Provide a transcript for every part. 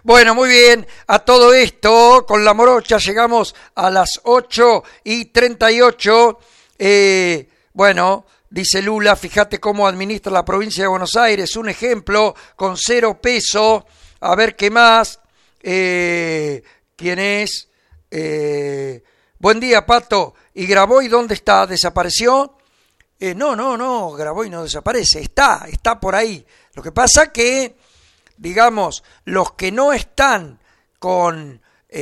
Bueno, muy bien, a todo esto, con la morocha llegamos a las 8:38. Bueno, dice Lula, fíjate cómo administra la provincia de Buenos Aires, un ejemplo, con 0 pesos. A ver qué más. ¿Quién es? Buen día, Pato. ¿Y Graboy dónde está? ¿Desapareció? No, Graboy no desaparece, está por ahí. Lo que pasa que, digamos, los que no están con,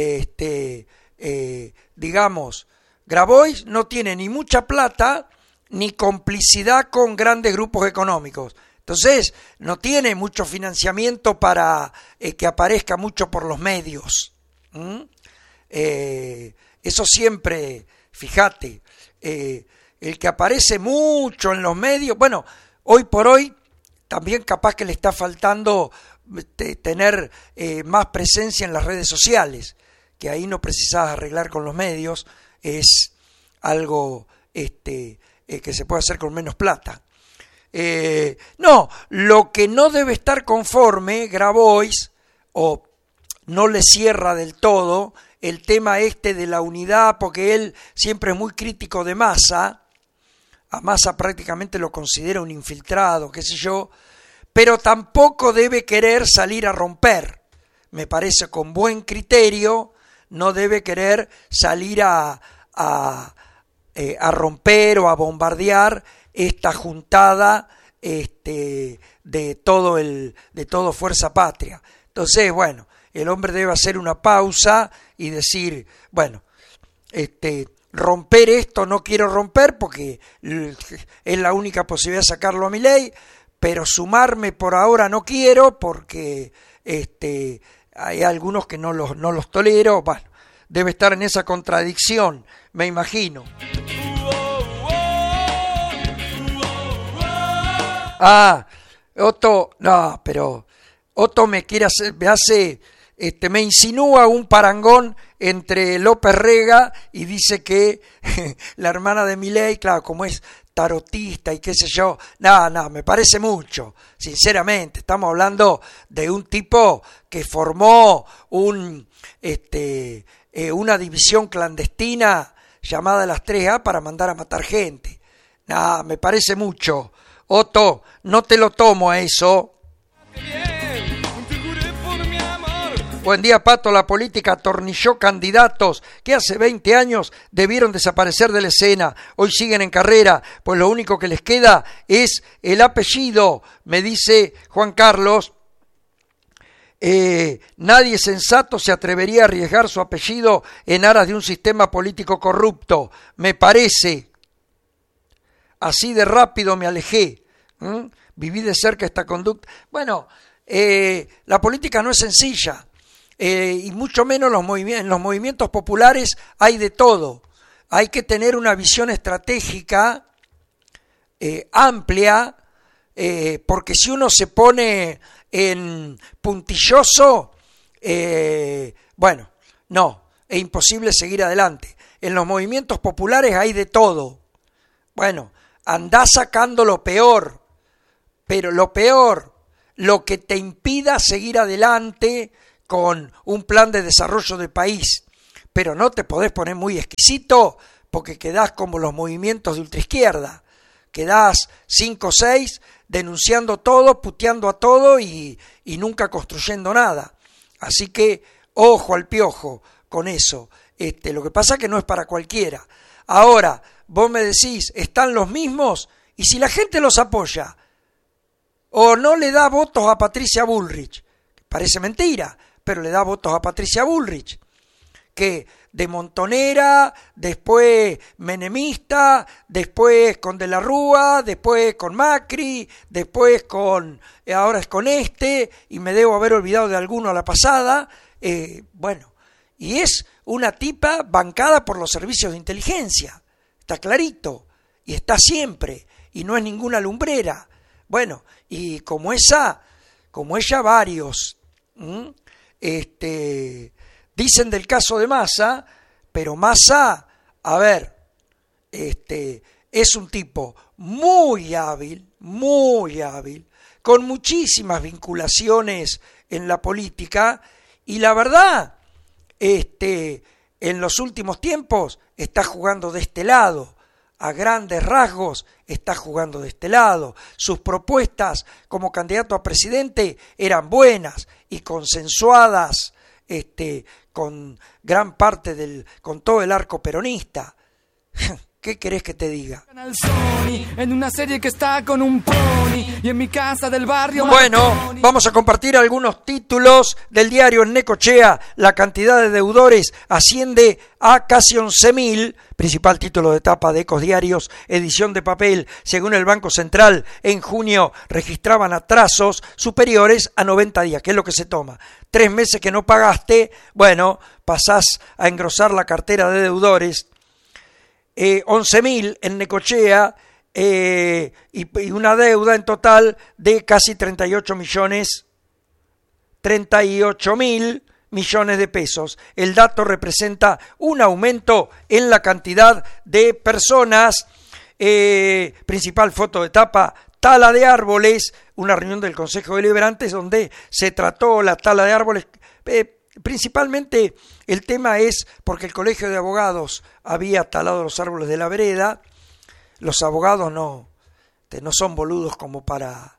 digamos, Graboy no tiene ni mucha plata ni complicidad con grandes grupos económicos. Entonces, no tiene mucho financiamiento para que aparezca mucho por los medios. Eso siempre, fíjate, el que aparece mucho en los medios, bueno, hoy por hoy también capaz que le está faltando tener más presencia en las redes sociales, que ahí no precisás arreglar con los medios, es algo que se puede hacer con menos plata. No, lo que no debe estar conforme Grabois, o no le cierra del todo el tema de la unidad, porque él siempre es muy crítico de Massa. A Massa prácticamente lo considera un infiltrado, qué sé yo, pero tampoco debe querer salir a romper. Me parece con buen criterio, no debe querer salir a romper o a bombardear esta juntada de todo Fuerza Patria. Entonces, bueno, el hombre debe hacer una pausa y decir, bueno, romper esto no quiero romper porque es la única posibilidad de sacarlo a Milei, pero sumarme por ahora no quiero porque hay algunos que no los tolero. Bueno, debe estar en esa contradicción, me imagino. Otto, no, pero Otto me insinúa un parangón entre López Rega y dice que la hermana de Milei, claro, como es tarotista y qué sé yo, no, me parece mucho, sinceramente. Estamos hablando de un tipo que formó una división clandestina llamada las 3A para mandar a matar gente. No, me parece mucho. Otto, no te lo tomo a eso. Buen día, Pato. La política atornilló candidatos que hace 20 años debieron desaparecer de la escena. Hoy siguen en carrera, pues lo único que les queda es el apellido, me dice Juan Carlos. Nadie sensato se atrevería a arriesgar su apellido en aras de un sistema político corrupto. Me parece. Así de rápido me alejé. Viví de cerca esta conducta. Bueno, la política no es sencilla. Y mucho menos en los movimientos populares hay de todo. Hay que tener una visión estratégica amplia, porque si uno se pone en puntilloso, bueno, no, es imposible seguir adelante. En los movimientos populares hay de todo. Bueno, andá sacando lo peor, pero lo peor, lo que te impida seguir adelante con un plan de desarrollo del país, pero no te podés poner muy exquisito porque quedás como los movimientos de ultraizquierda, quedás 5 o 6 denunciando todo, puteando a todo y nunca construyendo nada. Así que ojo al piojo con eso. Lo que pasa es que no es para cualquiera. Ahora, vos me decís, ¿están los mismos? Y si la gente los apoya o no le da votos a Patricia Bullrich, parece mentira, pero le da votos a Patricia Bullrich, que de montonera, después menemista, después con De la Rúa, después con Macri, después ahora es con y me debo haber olvidado de alguno a la pasada. Bueno, y es una tipa bancada por los servicios de inteligencia, está clarito, y está siempre, y no es ninguna lumbrera. Bueno, y como ella varios. Dicen del caso de Massa, pero Massa, a ver, es un tipo muy hábil, con muchísimas vinculaciones en la política Y la verdad, en los últimos tiempos está jugando de este lado. A grandes rasgos está jugando de este lado. Sus propuestas como candidato a presidente eran buenas y consensuadas con gran parte con todo el arco peronista. ¿Qué querés que te diga? En una serie que está con un pony y en mi casa del barrio. Bueno, vamos a compartir algunos títulos del diario en Necochea. La cantidad de deudores asciende a casi 11.000. Principal título de tapa de Ecos Diarios, edición de papel. Según el Banco Central, en junio registraban atrasos superiores a 90 días. ¿Qué es lo que se toma? 3 meses que no pagaste, bueno, pasás a engrosar la cartera de deudores. 11.000 en Necochea y una deuda en total de casi 38.000 millones de pesos. El dato representa un aumento en la cantidad de personas. Principal foto de tapa, tala de árboles, una reunión del Consejo Deliberante donde se trató la tala de árboles. Principalmente el tema es porque el Colegio de Abogados había talado los árboles de la vereda. Los abogados no son boludos como para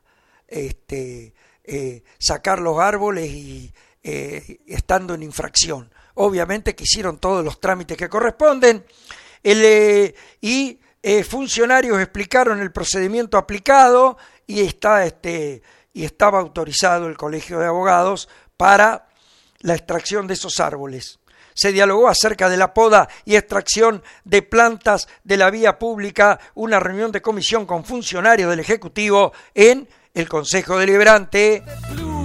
sacar los árboles y estando en infracción. Obviamente que hicieron todos los trámites que corresponden y funcionarios explicaron el procedimiento aplicado y estaba autorizado el Colegio de Abogados para la extracción de esos árboles. Se dialogó acerca de la poda y extracción de plantas de la vía pública, una reunión de comisión con funcionarios del Ejecutivo en el Consejo Deliberante.